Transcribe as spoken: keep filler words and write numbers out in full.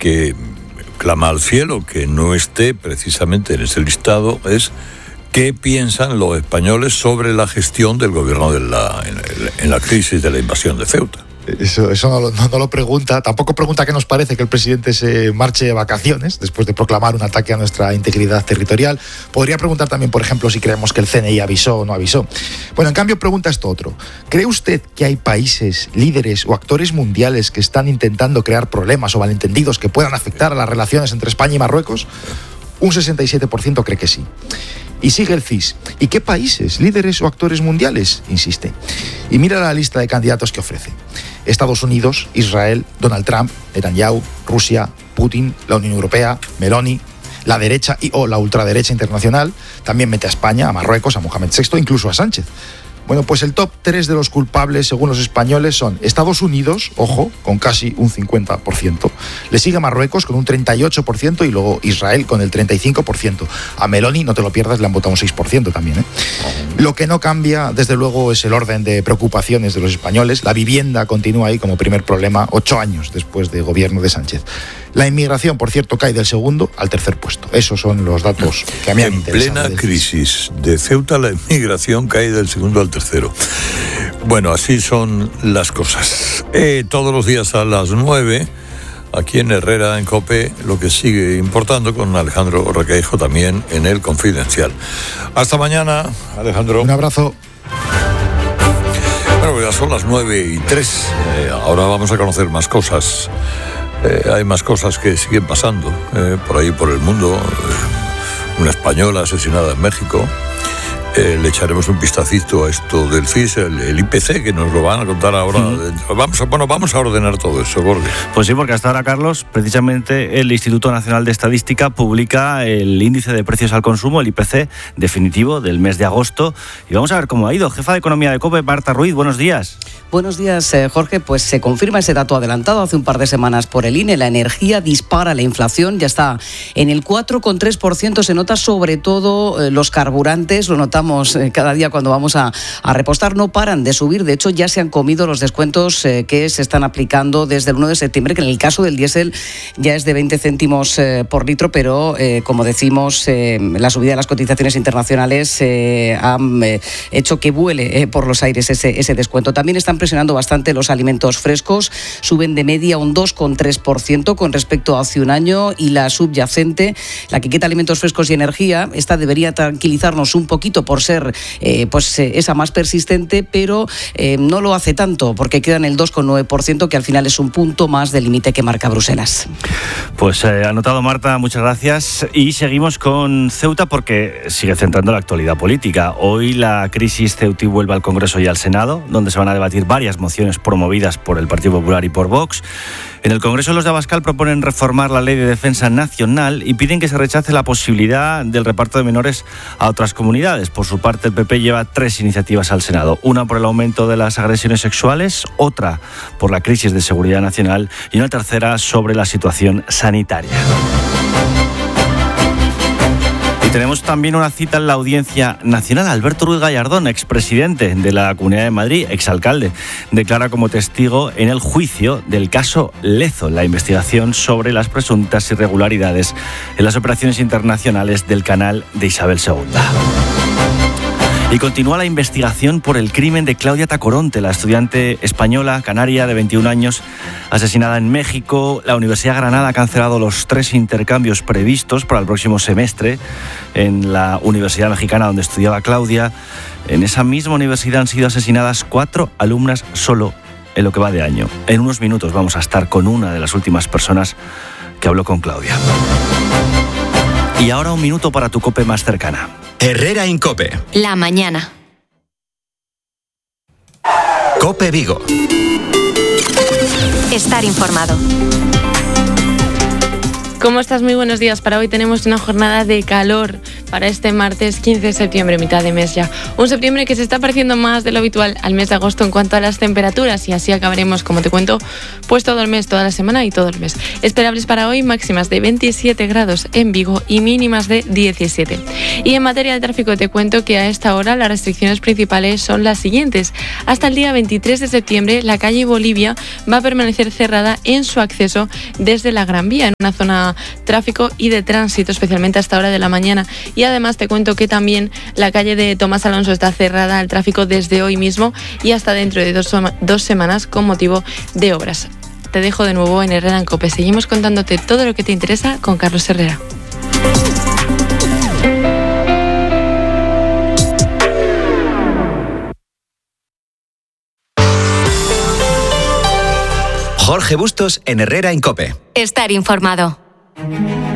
que clama al cielo que no esté precisamente en ese listado es qué piensan los españoles sobre la gestión del gobierno de la, en, en la crisis de la invasión de Ceuta. Eso, eso no, no, no lo pregunta. Tampoco pregunta qué nos parece que el presidente se marche de vacaciones después de proclamar un ataque a nuestra integridad territorial. Podría preguntar también, por ejemplo, si creemos que el C N I avisó o no avisó. Bueno, en cambio pregunta esto otro. ¿Cree usted que hay países, líderes o actores mundiales que están intentando crear problemas o malentendidos que puedan afectar a las relaciones entre España y Marruecos? Un sesenta y siete por ciento cree que sí. Y sigue el C I S. ¿Y qué países, líderes o actores mundiales? Insiste. Y mira la lista de candidatos que ofrece. Estados Unidos, Israel, Donald Trump, Netanyahu, Rusia, Putin, la Unión Europea, Meloni, la derecha y o la ultraderecha internacional. También mete a España, a Marruecos, a Mohamed sexto, incluso a Sánchez. Bueno, pues el top tres de los culpables, según los españoles, son Estados Unidos, ojo, con casi un cincuenta por ciento. Le sigue Marruecos con un treinta y ocho por ciento y luego Israel con el treinta y cinco por ciento. A Meloni, no te lo pierdas, le han votado un seis por ciento también, ¿eh? Lo que no cambia, desde luego, es el orden de preocupaciones de los españoles. La vivienda continúa ahí como primer problema, ocho años después del gobierno de Sánchez. La inmigración, por cierto, cae del segundo al tercer puesto. Esos son los datos que a mí me interesan. En plena crisis de Ceuta, la inmigración cae del segundo al tercero. Bueno, así son las cosas. Eh, todos los días a las nueve, aquí en Herrera, en COPE, lo que sigue importando con Alejandro Requeijo también en El Confidencial. Hasta mañana, Alejandro. Un abrazo. Bueno, ya son las nueve y tres. Eh, ahora vamos a conocer más cosas. Eh, hay más cosas que siguen pasando eh, por ahí, por el mundo. Eh, una española asesinada en México. Eh, le echaremos un vistacito a esto del C I S, el, el I P C, que nos lo van a contar ahora. Mm. Vamos a, bueno, vamos a ordenar todo eso, Borges. Pues sí, porque hasta ahora, Carlos, precisamente el Instituto Nacional de Estadística publica el índice de precios al consumo, el I P C, definitivo del mes de agosto. Y vamos a ver cómo ha ido. Jefa de Economía de COPE, Marta Ruiz, buenos días. Buenos días, eh, Jorge. Pues se confirma ese dato adelantado hace un par de semanas por el I N E. La energía dispara, la inflación ya está en el cuatro coma tres por ciento. Se nota sobre todo eh, los carburantes, lo notamos cada día cuando vamos a, a repostar, no paran de subir. De hecho, ya se han comido los descuentos eh, que se están aplicando desde el uno de septiembre, que en el caso del diésel ya es de veinte céntimos eh, por litro, pero eh, como decimos, eh, la subida de las cotizaciones internacionales eh, han eh, hecho que vuele eh, por los aires ese, ese descuento. También están presionando bastante los alimentos frescos, suben de media un dos coma tres por ciento con respecto a hace un año, y la subyacente, la que quita alimentos frescos y energía, esta debería tranquilizarnos un poquito por ser eh, pues eh, esa más persistente, pero eh, no lo hace tanto porque queda en el dos coma nueve por ciento, que al final es un punto más del límite que marca Bruselas. Pues eh, anotado, Marta, muchas gracias. Y seguimos con Ceuta porque sigue centrando la actualidad política. Hoy la crisis ceutí vuelve al Congreso y al Senado, donde se van a debatir varias mociones promovidas por el Partido Popular y por Vox. En el Congreso, los de Abascal proponen reformar la Ley de Defensa Nacional y piden que se rechace la posibilidad del reparto de menores a otras comunidades. Por su parte, el P P lleva tres iniciativas al Senado. Una por el aumento de las agresiones sexuales, otra por la crisis de seguridad nacional y una tercera sobre la situación sanitaria. Y tenemos también una cita en la Audiencia Nacional. Alberto Ruiz Gallardón, expresidente de la Comunidad de Madrid, exalcalde, declara como testigo en el juicio del caso Lezo, la investigación sobre las presuntas irregularidades en las operaciones internacionales del canal de Isabel segunda. Y continúa la investigación por el crimen de Claudia Tacoronte, la estudiante española canaria de veintiún años, asesinada en México. La Universidad de Granada ha cancelado los tres intercambios previstos para el próximo semestre en la Universidad Mexicana donde estudiaba Claudia. En esa misma universidad han sido asesinadas cuatro alumnas solo en lo que va de año. En unos minutos vamos a estar con una de las últimas personas que habló con Claudia. Y ahora un minuto para tu COPE más cercana. Herrera en COPE. La mañana. COPE Vigo. Estar informado. ¿Cómo estás? Muy buenos días. Para hoy tenemos una jornada de calor para este martes quince de septiembre, mitad de mes ya. Un septiembre que se está pareciendo más de lo habitual al mes de agosto en cuanto a las temperaturas y así acabaremos, como te cuento, pues todo el mes, toda la semana y todo el mes. Esperables para hoy máximas de veintisiete grados en Vigo y mínimas de diecisiete. Y en materia de tráfico te cuento que a esta hora las restricciones principales son las siguientes. Hasta el día veintitrés de septiembre la calle Bolivia va a permanecer cerrada en su acceso desde la Gran Vía, en una zona tráfico y de tránsito, especialmente a esta hora de la mañana. Y además te cuento que también la calle de Tomás Alonso está cerrada al tráfico desde hoy mismo y hasta dentro de dos, dos semanas con motivo de obras. Te dejo de nuevo en Herrera en COPE. Seguimos contándote todo lo que te interesa con Carlos Herrera. Jorge Bustos en Herrera en COPE. Estar informado.